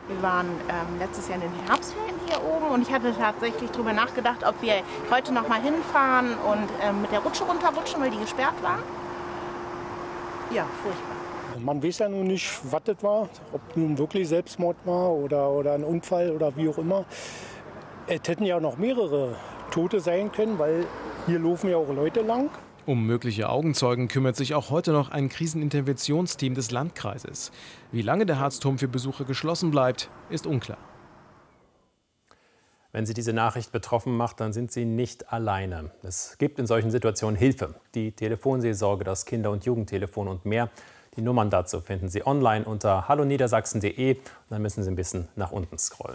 Wir waren letztes Jahr in den Herbstferien hier oben und ich hatte tatsächlich darüber nachgedacht, ob wir heute noch mal hinfahren und mit der Rutsche runterrutschen, weil die gesperrt war. Ja, furchtbar. Man weiß ja nun nicht, was das war, ob nun wirklich Selbstmord war oder ein Unfall oder wie auch immer. Es hätten ja noch mehrere Tote sein können, weil hier laufen ja auch Leute lang. Um mögliche Augenzeugen kümmert sich auch heute noch ein Kriseninterventionsteam des Landkreises. Wie lange der Harzturm für Besucher geschlossen bleibt, ist unklar. Wenn Sie diese Nachricht betroffen macht, dann sind Sie nicht alleine. Es gibt in solchen Situationen Hilfe. Die Telefonseelsorge, das Kinder- und Jugendtelefon und mehr. Die Nummern dazu finden Sie online unter halloniedersachsen.de. Und dann müssen Sie ein bisschen nach unten scrollen.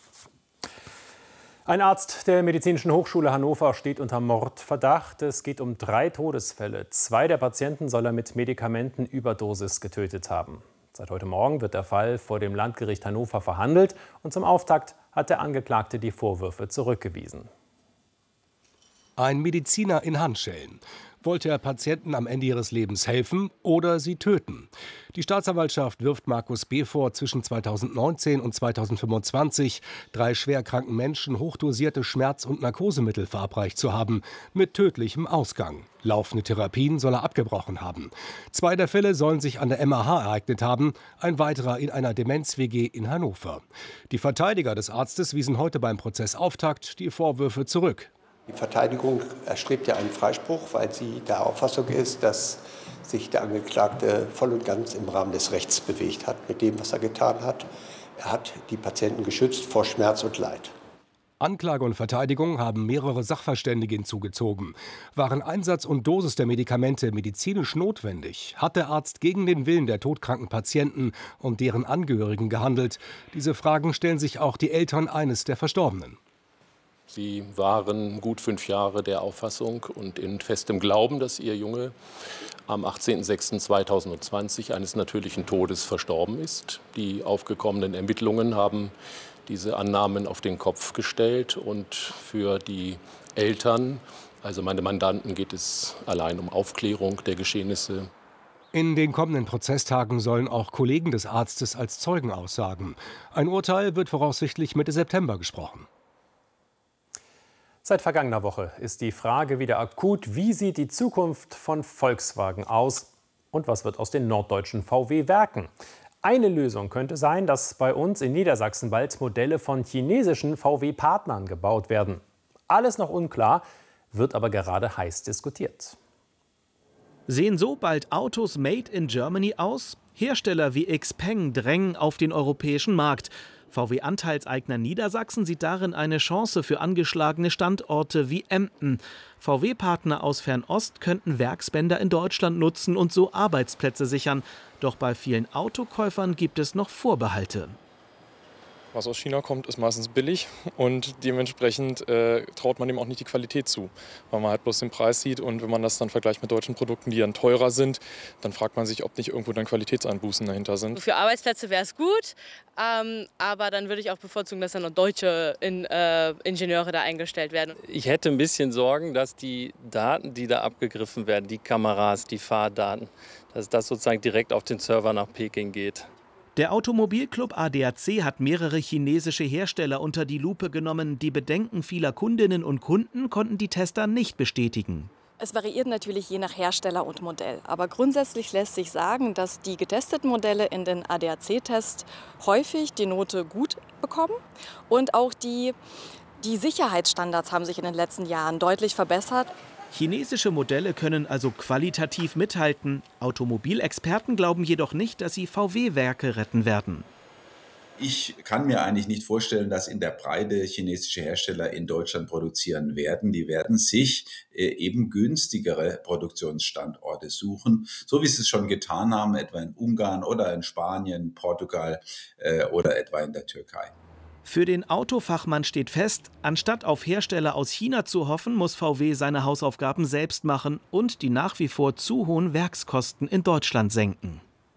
Ein Arzt der Medizinischen Hochschule Hannover steht unter Mordverdacht. Es geht um 3 Todesfälle. 2 der Patienten soll er mit Medikamentenüberdosis getötet haben. Seit heute Morgen wird der Fall vor dem Landgericht Hannover verhandelt. Und zum Auftakt hat der Angeklagte die Vorwürfe zurückgewiesen. Ein Mediziner in Handschellen. Wollte er Patienten am Ende ihres Lebens helfen oder sie töten? Die Staatsanwaltschaft wirft Markus B. vor, zwischen 2019 und 2025 3 schwerkranken Menschen hochdosierte Schmerz- und Narkosemittel verabreicht zu haben, mit tödlichem Ausgang. Laufende Therapien soll er abgebrochen haben. 2 der Fälle sollen sich an der MAH ereignet haben, ein weiterer in einer Demenz-WG in Hannover. Die Verteidiger des Arztes wiesen heute beim Prozessauftakt die Vorwürfe zurück. Die Verteidigung erstrebt ja einen Freispruch, weil sie der Auffassung ist, dass sich der Angeklagte voll und ganz im Rahmen des Rechts bewegt hat mit dem, was er getan hat. Er hat die Patienten geschützt vor Schmerz und Leid. Anklage und Verteidigung haben mehrere Sachverständige hinzugezogen. Waren Einsatz und Dosis der Medikamente medizinisch notwendig? Hat der Arzt gegen den Willen der todkranken Patienten und deren Angehörigen gehandelt? Diese Fragen stellen sich auch die Eltern eines der Verstorbenen. Sie waren gut 5 Jahre der Auffassung und in festem Glauben, dass ihr Junge am 18.06.2020 eines natürlichen Todes verstorben ist. Die aufgekommenen Ermittlungen haben diese Annahmen auf den Kopf gestellt. Und für die Eltern, also meine Mandanten, geht es allein um Aufklärung der Geschehnisse. In den kommenden Prozesstagen sollen auch Kollegen des Arztes als Zeugen aussagen. Ein Urteil wird voraussichtlich Mitte September gesprochen. Seit vergangener Woche ist die Frage wieder akut, wie sieht die Zukunft von Volkswagen aus und was wird aus den norddeutschen VW-Werken? Eine Lösung könnte sein, dass bei uns in Niedersachsen bald Modelle von chinesischen VW-Partnern gebaut werden. Alles noch unklar, wird aber gerade heiß diskutiert. Sehen so bald Autos made in Germany aus? Hersteller wie XPeng drängen auf den europäischen Markt. VW-Anteilseigner Niedersachsen sieht darin eine Chance für angeschlagene Standorte wie Emden. VW-Partner aus Fernost könnten Werksbänder in Deutschland nutzen und so Arbeitsplätze sichern. Doch bei vielen Autokäufern gibt es noch Vorbehalte. Was aus China kommt, ist meistens billig und dementsprechend traut man dem auch nicht die Qualität zu, weil man halt bloß den Preis sieht und wenn man das dann vergleicht mit deutschen Produkten, die dann teurer sind, dann fragt man sich, ob nicht irgendwo dann Qualitätseinbußen dahinter sind. Für Arbeitsplätze wäre es gut, aber dann würde ich auch bevorzugen, dass dann noch deutsche Ingenieure da eingestellt werden. Ich hätte ein bisschen Sorgen, dass die Daten, die da abgegriffen werden, die Kameras, die Fahrdaten, dass das sozusagen direkt auf den Server nach Peking geht. Der Automobilclub ADAC hat mehrere chinesische Hersteller unter die Lupe genommen. Die Bedenken vieler Kundinnen und Kunden konnten die Tester nicht bestätigen. Es variiert natürlich je nach Hersteller und Modell. Aber grundsätzlich lässt sich sagen, dass die getesteten Modelle in den ADAC-Tests häufig die Note gut bekommen. Und auch die Sicherheitsstandards haben sich in den letzten Jahren deutlich verbessert. Chinesische Modelle können also qualitativ mithalten. Automobilexperten glauben jedoch nicht, dass sie VW-Werke retten werden. Ich kann mir eigentlich nicht vorstellen, dass in der Breite chinesische Hersteller in Deutschland produzieren werden. Die werden sich eben günstigere Produktionsstandorte suchen, so wie sie es schon getan haben, etwa in Ungarn oder in Spanien, Portugal oder etwa in der Türkei. Für den Autofachmann steht fest, anstatt auf Hersteller aus China zu hoffen, muss VW seine Hausaufgaben selbst machen und die nach wie vor zu hohen Werkskosten in Deutschland senken.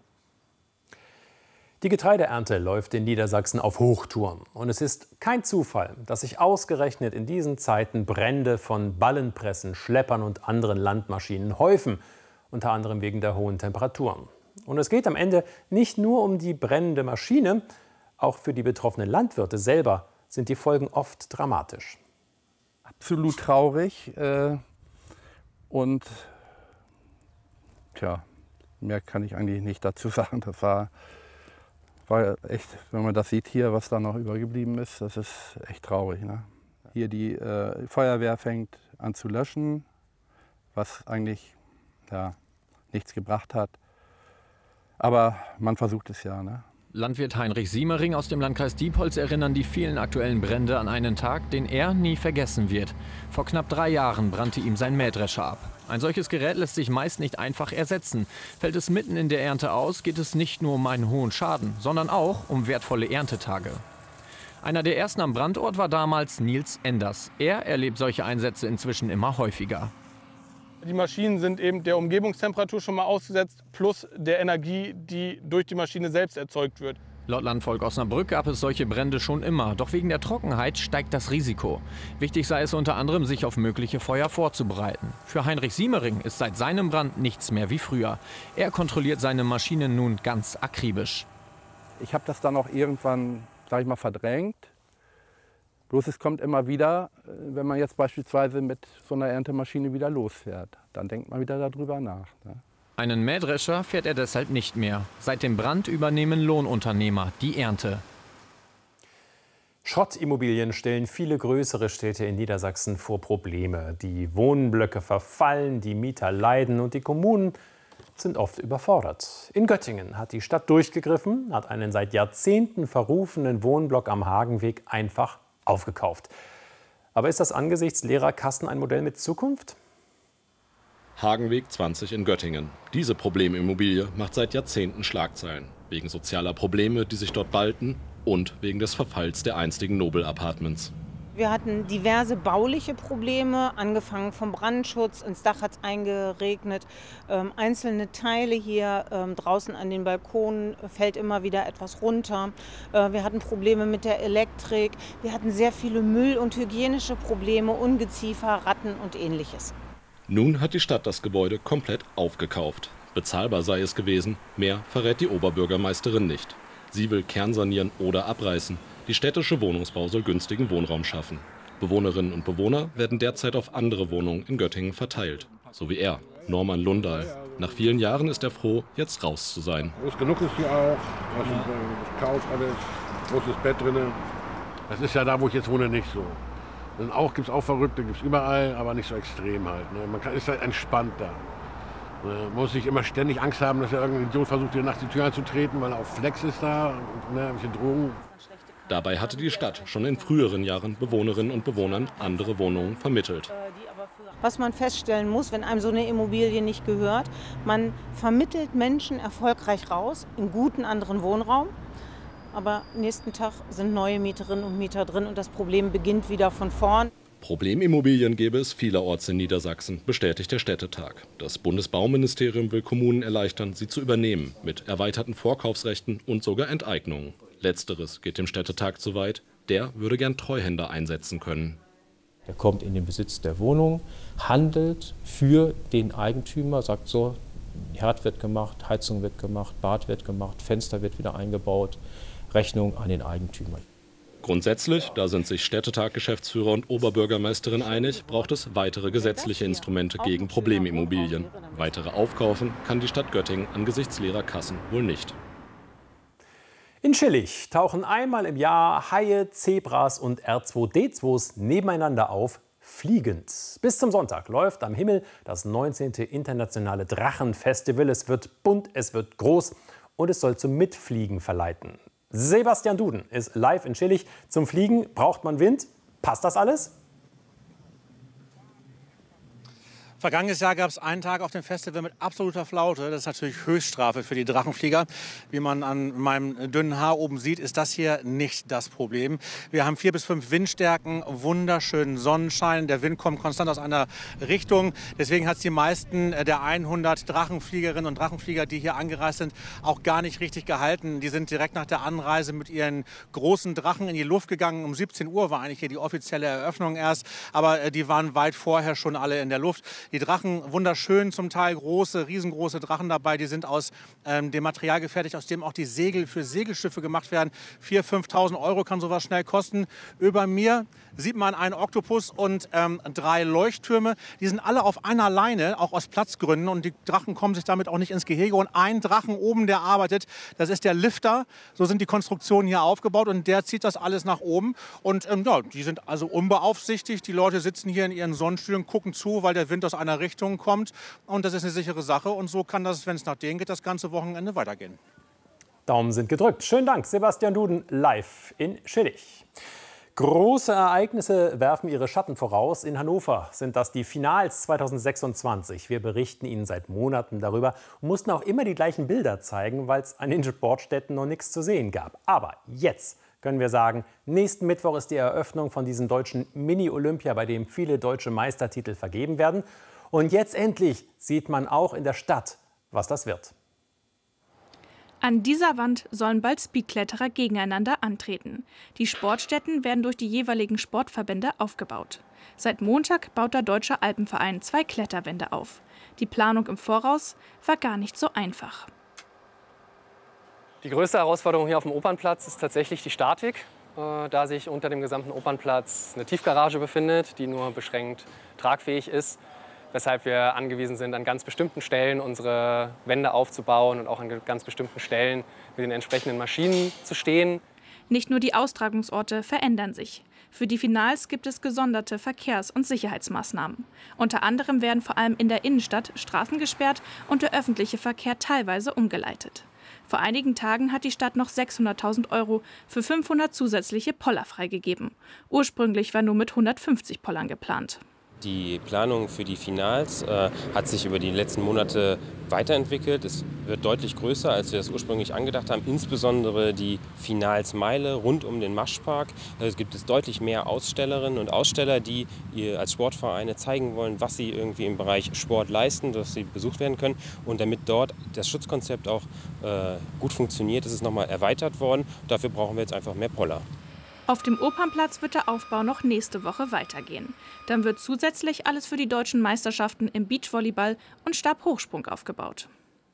Die Getreideernte läuft in Niedersachsen auf Hochtouren. Und es ist kein Zufall, dass sich ausgerechnet in diesen Zeiten Brände von Ballenpressen, Schleppern und anderen Landmaschinen häufen, unter anderem wegen der hohen Temperaturen. Und es geht am Ende nicht nur um die brennende Maschine, Auch für die betroffenen Landwirte selber sind die Folgen oft dramatisch. Absolut traurig und tja, mehr kann ich eigentlich nicht dazu sagen. Das war echt, wenn man das sieht hier, was da noch übergeblieben ist, das ist echt traurig. Ne? Hier die Feuerwehr fängt an zu löschen, was eigentlich nichts gebracht hat. Aber man versucht es ja. Ne? Landwirt Heinrich Siemering aus dem Landkreis Diepholz erinnern die vielen aktuellen Brände an einen Tag, den er nie vergessen wird. Vor knapp 3 Jahren brannte ihm sein Mähdrescher ab. Ein solches Gerät lässt sich meist nicht einfach ersetzen. Fällt es mitten in der Ernte aus, geht es nicht nur um einen hohen Schaden, sondern auch um wertvolle Erntetage. Einer der ersten am Brandort war damals Nils Enders. Er erlebt solche Einsätze inzwischen immer häufiger. Die Maschinen sind eben der Umgebungstemperatur schon mal ausgesetzt, plus der Energie, die durch die Maschine selbst erzeugt wird. Laut Landvolk Osnabrück gab es solche Brände schon immer. Doch wegen der Trockenheit steigt das Risiko. Wichtig sei es unter anderem, sich auf mögliche Feuer vorzubereiten. Für Heinrich Siemering ist seit seinem Brand nichts mehr wie früher. Er kontrolliert seine Maschinen nun ganz akribisch. Ich habe das dann auch irgendwann, sag ich mal, verdrängt. Bloß es kommt immer wieder, wenn man jetzt beispielsweise mit so einer Erntemaschine wieder losfährt. Dann denkt man wieder darüber nach. Ne? Einen Mähdrescher fährt er deshalb nicht mehr. Seit dem Brand übernehmen Lohnunternehmer die Ernte. Schrottimmobilien stellen viele größere Städte in Niedersachsen vor Probleme. Die Wohnblöcke verfallen, die Mieter leiden und die Kommunen sind oft überfordert. In Göttingen hat die Stadt durchgegriffen, hat einen seit Jahrzehnten verrufenen Wohnblock am Hagenweg einfach aufgekauft. Aber ist das angesichts leerer Kassen ein Modell mit Zukunft? Hagenweg 20 in Göttingen. Diese Problemimmobilie macht seit Jahrzehnten Schlagzeilen. Wegen sozialer Probleme, die sich dort balten, und wegen des Verfalls der einstigen Nobel-Apartments. Wir hatten diverse bauliche Probleme, angefangen vom Brandschutz, ins Dach hat es eingeregnet. Einzelne Teile hier draußen an den Balkonen fällt immer wieder etwas runter. Wir hatten Probleme mit der Elektrik, wir hatten sehr viele Müll- und hygienische Probleme, Ungeziefer, Ratten und ähnliches. Nun hat die Stadt das Gebäude komplett aufgekauft. Bezahlbar sei es gewesen, mehr verrät die Oberbürgermeisterin nicht. Sie will kernsanieren oder abreißen. Die städtische Wohnungsbau soll günstigen Wohnraum schaffen. Bewohnerinnen und Bewohner werden derzeit auf andere Wohnungen in Göttingen verteilt. So wie er, Norman Lundahl. Nach vielen Jahren ist er froh, jetzt raus zu sein. Groß genug ist hier auch. Couch, alles. Großes Bett drin. Das ist ja da, wo ich jetzt wohne, nicht so. Dann gibt es auch Verrückte, gibt es überall, aber nicht so extrem halt. Ne? Man ist halt entspannt da. Man muss nicht immer ständig Angst haben, dass irgendein Idiot versucht, dir nach die Tür einzutreten, weil er auf Flex ist da, irgendwelche Drogen. Dabei hatte die Stadt schon in früheren Jahren Bewohnerinnen und Bewohnern andere Wohnungen vermittelt. Was man feststellen muss, wenn einem so eine Immobilie nicht gehört, man vermittelt Menschen erfolgreich raus in guten anderen Wohnraum. Aber nächsten Tag sind neue Mieterinnen und Mieter drin und das Problem beginnt wieder von vorn. Problemimmobilien gäbe es vielerorts in Niedersachsen, bestätigt der Städtetag. Das Bundesbauministerium will Kommunen erleichtern, sie zu übernehmen, mit erweiterten Vorkaufsrechten und sogar Enteignungen. Letzteres geht dem Städtetag zu weit. Der würde gern Treuhänder einsetzen können. Er kommt in den Besitz der Wohnung, handelt für den Eigentümer, sagt so, Herd wird gemacht, Heizung wird gemacht, Bad wird gemacht, Fenster wird wieder eingebaut, Rechnung an den Eigentümer. Grundsätzlich, da sind sich Städtetag-Geschäftsführer und Oberbürgermeisterin einig, braucht es weitere gesetzliche Instrumente gegen Problemimmobilien. Weitere aufkaufen kann die Stadt Göttingen angesichts leerer Kassen wohl nicht. In Schillig tauchen einmal im Jahr Haie, Zebras und R2D2s nebeneinander auf, fliegend. Bis zum Sonntag läuft am Himmel das 19. Internationale Drachenfestival. Es wird bunt, es wird groß und es soll zum Mitfliegen verleiten. Sebastian Duden ist live in Schillig. Zum Fliegen braucht man Wind. Passt das alles? Vergangenes Jahr gab es einen Tag auf dem Festival mit absoluter Flaute. Das ist natürlich Höchststrafe für die Drachenflieger. Wie man an meinem dünnen Haar oben sieht, ist das hier nicht das Problem. Wir haben 4 bis 5 Windstärken, wunderschönen Sonnenschein. Der Wind kommt konstant aus einer Richtung. Deswegen hat es die meisten der 100 Drachenfliegerinnen und Drachenflieger, die hier angereist sind, auch gar nicht richtig gehalten. Die sind direkt nach der Anreise mit ihren großen Drachen in die Luft gegangen. Um 17 Uhr war eigentlich hier die offizielle Eröffnung erst. Aber die waren weit vorher schon alle in der Luft. Die Drachen wunderschön, zum Teil große, riesengroße Drachen dabei. Die sind aus dem Material gefertigt, aus dem auch die Segel für Segelschiffe gemacht werden. 4.000, 5.000 Euro kann sowas schnell kosten. Über mir sieht man einen Oktopus und 3 Leuchttürme. Die sind alle auf einer Leine, auch aus Platzgründen. Und die Drachen kommen sich damit auch nicht ins Gehege. Und ein Drachen oben, der arbeitet, das ist der Lifter. So sind die Konstruktionen hier aufgebaut und der zieht das alles nach oben. Und ja, die sind also unbeaufsichtigt. Die Leute sitzen hier in ihren Sonnenstühlen, gucken zu, weil der Wind aus einer Richtung kommt. Und das ist eine sichere Sache. Und so kann das, wenn es nach denen geht, das ganze Wochenende weitergehen. Daumen sind gedrückt. Schönen Dank, Sebastian Duden, live in Schillig. Große Ereignisse werfen ihre Schatten voraus. In Hannover sind das die Finals 2026. Wir berichten Ihnen seit Monaten darüber und mussten auch immer die gleichen Bilder zeigen, weil es an den Sportstätten noch nichts zu sehen gab. Aber jetzt können wir sagen, nächsten Mittwoch ist die Eröffnung von diesem deutschen Mini-Olympia, bei dem viele deutsche Meistertitel vergeben werden. Und jetzt endlich sieht man auch in der Stadt, was das wird. An dieser Wand sollen bald Speedkletterer gegeneinander antreten. Die Sportstätten werden durch die jeweiligen Sportverbände aufgebaut. Seit Montag baut der Deutsche Alpenverein 2 Kletterwände auf. Die Planung im Voraus war gar nicht so einfach. Die größte Herausforderung hier auf dem Opernplatz ist tatsächlich die Statik, da sich unter dem gesamten Opernplatz eine Tiefgarage befindet, die nur beschränkt tragfähig ist, weshalb wir angewiesen sind, an ganz bestimmten Stellen unsere Wände aufzubauen und auch an ganz bestimmten Stellen mit den entsprechenden Maschinen zu stehen. Nicht nur die Austragungsorte verändern sich. Für die Finals gibt es gesonderte Verkehrs- und Sicherheitsmaßnahmen. Unter anderem werden vor allem in der Innenstadt Straßen gesperrt und der öffentliche Verkehr teilweise umgeleitet. Vor einigen Tagen hat die Stadt noch 600.000 Euro für 500 zusätzliche Poller freigegeben. Ursprünglich war nur mit 150 Pollern geplant. Die Planung für die Finals hat sich über die letzten Monate weiterentwickelt. Es wird deutlich größer, als wir das ursprünglich angedacht haben. Insbesondere die Finalsmeile rund um den Maschpark. Es gibt deutlich mehr Ausstellerinnen und Aussteller, die als Sportvereine zeigen wollen, was sie irgendwie im Bereich Sport leisten, dass sie besucht werden können. Und damit dort das Schutzkonzept auch gut funktioniert, ist es nochmal erweitert worden. Dafür brauchen wir jetzt einfach mehr Poller. Auf dem Opernplatz wird der Aufbau noch nächste Woche weitergehen. Dann wird zusätzlich alles für die deutschen Meisterschaften im Beachvolleyball und Stabhochsprung aufgebaut.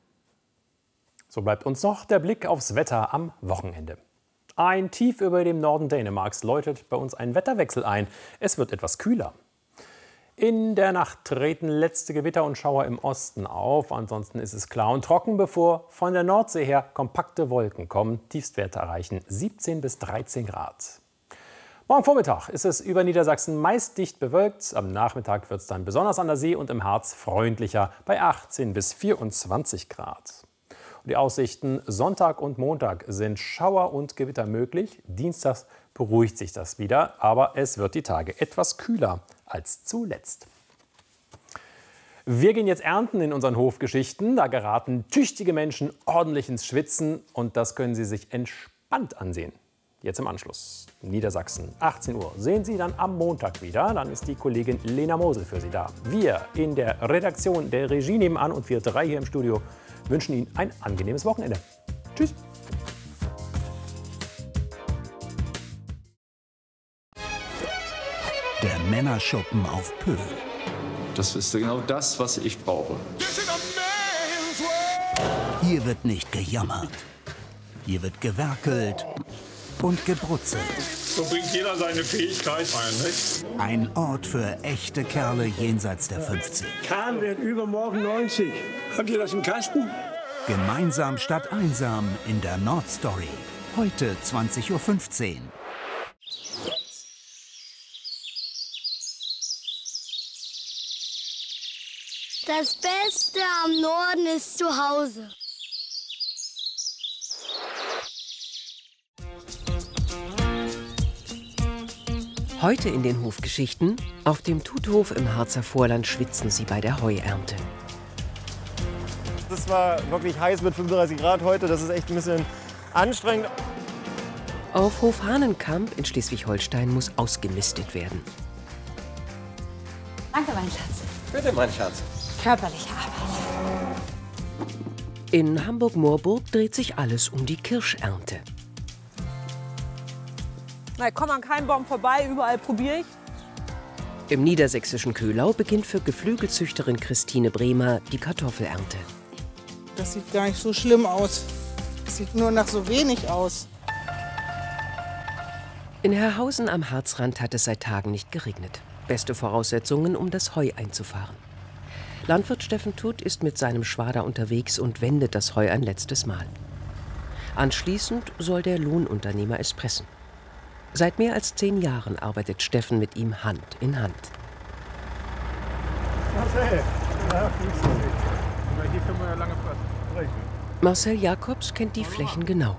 So bleibt uns noch der Blick aufs Wetter am Wochenende. Ein Tief über dem Norden Dänemarks läutet bei uns einen Wetterwechsel ein. Es wird etwas kühler. In der Nacht treten letzte Gewitter und Schauer im Osten auf. Ansonsten ist es klar und trocken, bevor von der Nordsee her kompakte Wolken kommen. Tiefstwerte erreichen 17 bis 13 Grad. Morgen Vormittag ist es über Niedersachsen meist dicht bewölkt. Am Nachmittag wird es dann besonders an der See und im Harz freundlicher bei 18 bis 24 Grad. Und die Aussichten Sonntag und Montag sind Schauer und Gewitter möglich. Dienstags beruhigt sich das wieder, aber es wird die Tage etwas kühler als zuletzt. Wir gehen jetzt ernten in unseren Hofgeschichten. Da geraten tüchtige Menschen ordentlich ins Schwitzen und das können Sie sich entspannt ansehen. Jetzt im Anschluss. Niedersachsen, 18 Uhr. Sehen Sie dann am Montag wieder. Dann ist die Kollegin Lena Mosel für Sie da. Wir in der Redaktion, der Regie nebenan und wir 3 hier im Studio wünschen Ihnen ein angenehmes Wochenende. Tschüss. Der Männerschuppen auf Pöhl. Das ist genau das, was ich brauche. Hier wird nicht gejammert. Hier wird gewerkelt und gebrutzelt. So bringt jeder seine Fähigkeit ein, nicht? Ein Ort für echte Kerle jenseits der 50. Kahn wird übermorgen 90. Habt ihr das im Kasten? Gemeinsam statt einsam in der Nordstory. Heute 20:15 Uhr. Das Beste am Norden ist zu Hause. Heute in den Hofgeschichten: Auf dem Tuthof im Harzer Vorland schwitzen sie bei der Heuernte. Es war wirklich heiß mit 35 Grad heute. Das ist echt ein bisschen anstrengend. Auf Hof Hahnenkamp in Schleswig-Holstein muss ausgemistet werden. Danke, mein Schatz. Bitte, mein Schatz. Körperliche Arbeit. In Hamburg-Moorburg dreht sich alles um die Kirschernte. Na, ich komme an keinem Baum vorbei, überall probiere ich. Im niedersächsischen Köhlau beginnt für Geflügelzüchterin Christine Bremer die Kartoffelernte. Das sieht gar nicht so schlimm aus. Es sieht nur nach so wenig aus. In Herrhausen am Harzrand hat es seit Tagen nicht geregnet. Beste Voraussetzungen, um das Heu einzufahren. Landwirt Steffen Tuth ist mit seinem Schwader unterwegs und wendet das Heu ein letztes Mal. Anschließend soll der Lohnunternehmer es pressen. Seit mehr als 10 Jahren arbeitet Steffen mit ihm Hand in Hand. Marcel, hier können wir ja lange pressen. Marcel Jakobs kennt die Flächen genau.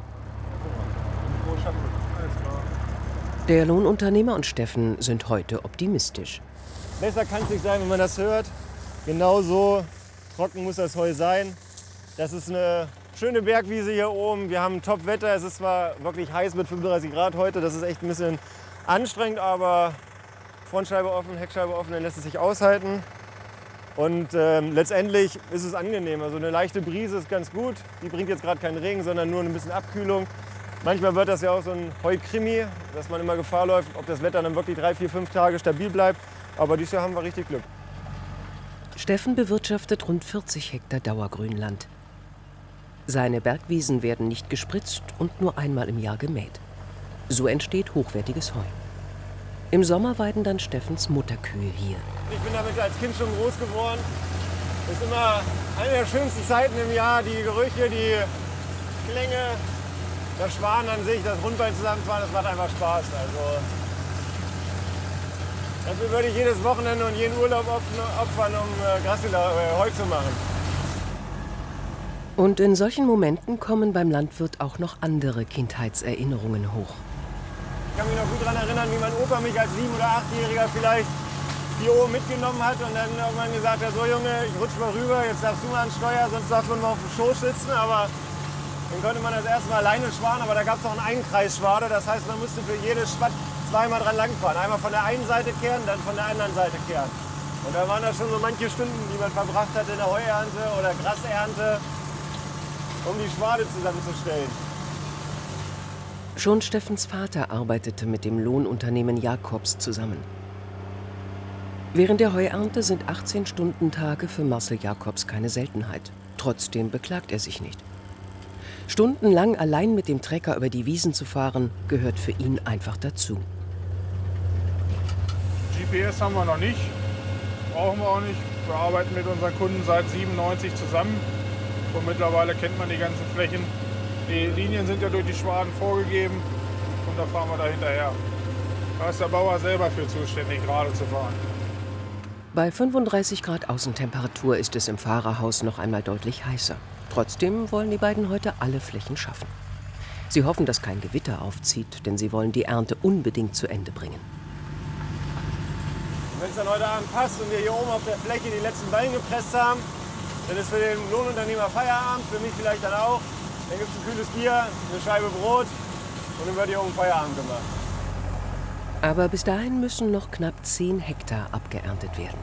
Der Lohnunternehmer und Steffen sind heute optimistisch. Besser kann es nicht sein, wenn man das hört. Genau so trocken muss das Heu sein. Das ist eine schöne Bergwiese hier oben. Wir haben Top-Wetter. Es ist zwar wirklich heiß mit 35 Grad heute. Das ist echt ein bisschen anstrengend, aber Frontscheibe offen, Heckscheibe offen, dann lässt es sich aushalten. Und letztendlich ist es angenehm. Also eine leichte Brise ist ganz gut. Die bringt jetzt gerade keinen Regen, sondern nur ein bisschen Abkühlung. Manchmal wird das ja auch so ein Heukrimi, dass man immer Gefahr läuft, ob das Wetter dann wirklich 3, 4, 5 Tage stabil bleibt. Aber dieses Jahr haben wir richtig Glück. Steffen bewirtschaftet rund 40 Hektar Dauergrünland. Seine Bergwiesen werden nicht gespritzt und nur einmal im Jahr gemäht. So entsteht hochwertiges Heu. Im Sommer weiden dann Steffens Mutterkühe hier. Ich bin damit als Kind schon groß geworden. Das ist immer eine der schönsten Zeiten im Jahr. Die Gerüche, die Klänge, der Schwan an sich, das Rundbein zusammenfahren, das macht einfach Spaß. Also, dafür würde ich jedes Wochenende und jeden Urlaub opfern, um Heu zu machen. Und in solchen Momenten kommen beim Landwirt auch noch andere Kindheitserinnerungen hoch. Ich kann mich noch gut daran erinnern, wie mein Opa mich als 7- oder 8-Jähriger vielleicht hier oben mitgenommen hat und dann irgendwann gesagt hat, so Junge, ich rutsch mal rüber, jetzt darfst du mal ans Steuer, sonst darfst du mal auf dem Schoß sitzen. Aber dann konnte man das erste Mal alleine schwaden, aber da gab es auch einen Einkreisschwade. Das heißt, man musste für jedes Schwatt zweimal dran langfahren. Einmal von der einen Seite kehren, dann von der anderen Seite kehren. Und da waren das schon so manche Stunden, die man verbracht hat in der Heuernte oder Grasernte, um die Schwade zusammenzustellen. Schon Steffens Vater arbeitete mit dem Lohnunternehmen Jakobs zusammen. Während der Heuernte sind 18-Stunden-Tage für Marcel Jakobs keine Seltenheit. Trotzdem beklagt er sich nicht. Stundenlang allein mit dem Trecker über die Wiesen zu fahren, gehört für ihn einfach dazu. GPS haben wir noch nicht, brauchen wir auch nicht. Wir arbeiten mit unseren Kunden seit 1997 zusammen. Und mittlerweile kennt man die ganzen Flächen. Die Linien sind ja durch die Schwaden vorgegeben und da fahren wir da hinterher. Da ist der Bauer selber für zuständig, gerade zu fahren. Bei 35 Grad Außentemperatur ist es im Fahrerhaus noch einmal deutlich heißer. Trotzdem wollen die beiden heute alle Flächen schaffen. Sie hoffen, dass kein Gewitter aufzieht, denn sie wollen die Ernte unbedingt zu Ende bringen. Wenn es dann heute Abend passt und wir hier oben auf der Fläche die letzten Ballen gepresst haben, dann ist für den Lohnunternehmer Feierabend, für mich vielleicht dann auch. Dann gibt es ein kühles Bier, eine Scheibe Brot und dann wird hier oben Feierabend gemacht. Aber bis dahin müssen noch knapp 10 Hektar abgeerntet werden.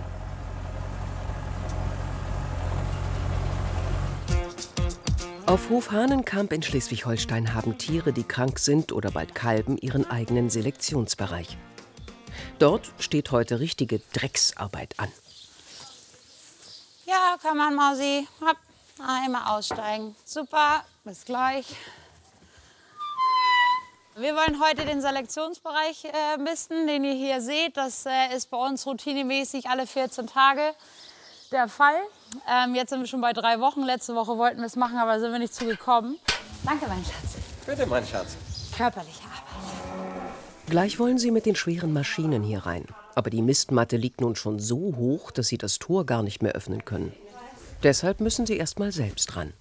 Auf Hof Hahnenkamp in Schleswig-Holstein haben Tiere, die krank sind oder bald kalben, ihren eigenen Selektionsbereich. Dort steht heute richtige Drecksarbeit an. Ja, kann man, Mausi. Hopp, einmal aussteigen. Super, bis gleich. Wir wollen heute den Selektionsbereich misten, den ihr hier seht. Das ist bei uns routinemäßig alle 14 Tage der Fall. Jetzt sind wir schon bei 3 Wochen. Letzte Woche wollten wir es machen, aber sind wir nicht zugekommen. Danke, mein Schatz. Bitte, mein Schatz. Körperliche Arbeit. Gleich wollen sie mit den schweren Maschinen hier rein. Aber die Mistmatte liegt nun schon so hoch, dass sie das Tor gar nicht mehr öffnen können. Deshalb müssen sie erst mal selbst ran.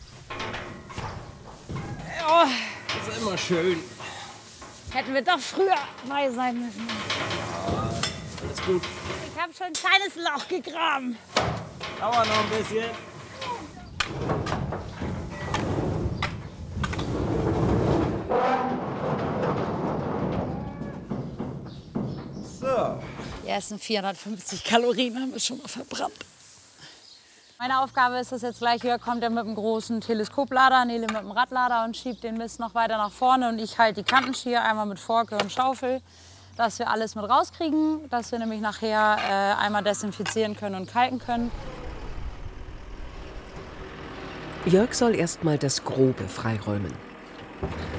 Oh, das ist immer schön. Hätten wir doch früher dabei sein müssen. Alles gut. Ich habe schon ein kleines Loch gegraben. Dauert noch ein bisschen. So. Die ersten 450 Kalorien haben wir schon mal verbrannt. Meine Aufgabe ist es jetzt gleich, hier kommt er mit dem großen Teleskoplader, Nele mit dem Radlader und schiebt den Mist noch weiter nach vorne. Und ich halte die Kantenschere einmal mit Forke und Schaufel. dass wir alles mit rauskriegen, dass wir nämlich nachher einmal desinfizieren können und kalken können. Jörg soll erst mal das Grobe freiräumen.